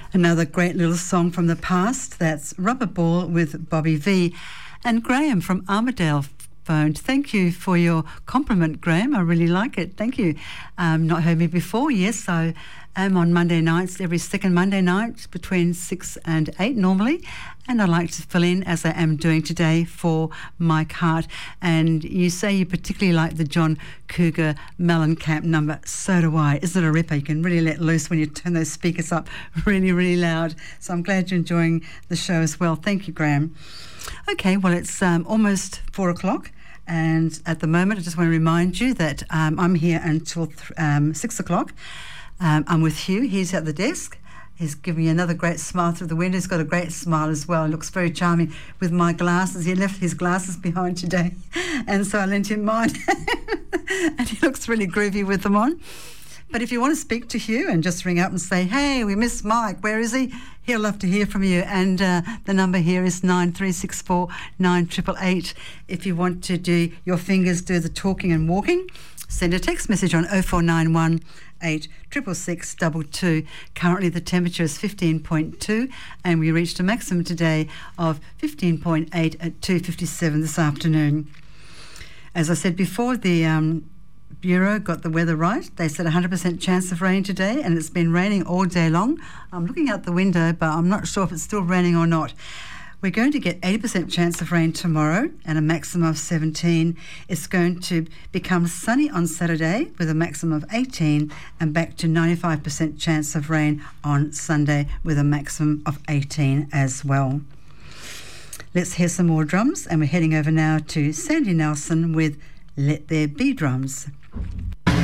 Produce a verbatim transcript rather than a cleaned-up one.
Another great little song from the past. That's Rubber Ball with Bobby V. And Graham from Armadale phoned. Thank you for your compliment, Graham. I really like it. Thank you. Um, not heard me before. Yes, I am on Monday nights, every second Monday night between six and eight normally. And I like to fill in, as I am doing today, for Mike Hart. And you say you particularly like the John Cougar Mellencamp number. So do I. Isn't it a ripper? You can really let loose when you turn those speakers up really, really loud. So I'm glad you're enjoying the show as well. Thank you, Graham. Okay, well, it's um, almost four o'clock. And at the moment, I just want to remind you that um, I'm here until th- um, six o'clock. Um, I'm with Hugh. He's at the desk. He's giving me another great smile through the window. He's got a great smile as well. He looks very charming with my glasses. He left his glasses behind today, and so I lent him mine. And he looks really groovy with them on. But if you want to speak to Hugh and just ring up and say, hey, we miss Mike, where is he? He'll love to hear from you. And uh, the number here is nine three six four nine eight eight eight. If you want to do your fingers, do the talking and walking, send a text message on oh four nine one eight six six six two two. Currently the temperature is fifteen point two and we reached a maximum today of fifteen point eight at two fifty-seven this afternoon. As I said before, the um, Bureau got the weather right. They said one hundred percent chance of rain today, and it's been raining all day long. I'm looking out the window, but I'm not sure if it's still raining or not. We're going to get eighty percent chance of rain tomorrow and a maximum of seventeen. It's going to become sunny on Saturday with a maximum of eighteen and back to ninety-five percent chance of rain on Sunday with a maximum of eighteen as well. Let's hear some more drums, and we're heading over now to Sandy Nelson with Let There Be Drums.